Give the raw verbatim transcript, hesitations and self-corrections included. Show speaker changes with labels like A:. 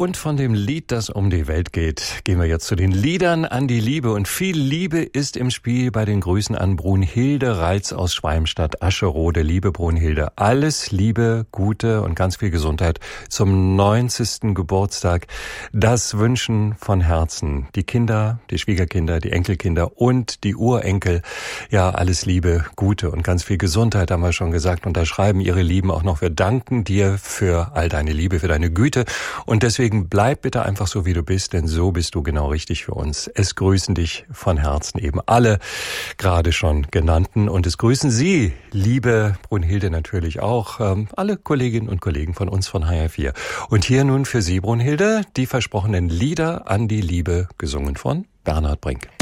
A: Und von dem Lied, das um die Welt geht, gehen wir jetzt zu den Liedern an die Liebe. Und viel Liebe ist im Spiel bei den Grüßen an Brunhilde Reitz aus Schwalmstadt, Ascherode. Liebe Brunhilde, alles Liebe, Gute und ganz viel Gesundheit zum neunzigsten Geburtstag. Das wünschen von Herzen die Kinder, die Schwiegerkinder, die Enkelkinder und die Urenkel. Ja, alles Liebe, Gute und ganz viel Gesundheit, haben wir schon gesagt. Und da schreiben ihre Lieben auch noch: Wir danken dir für all deine Liebe, für deine Güte. Und deswegen bleib bitte einfach so, wie du bist, denn so bist du genau richtig für uns. Es grüßen dich von Herzen eben alle gerade schon genannten. Und es grüßen Sie, liebe Brunhilde, natürlich auch, ähm, alle Kolleginnen und Kollegen von uns von H R vier. Und hier nun für Sie, Brunhilde, die versprochenen Lieder an die Liebe, gesungen von Bernhard Brink.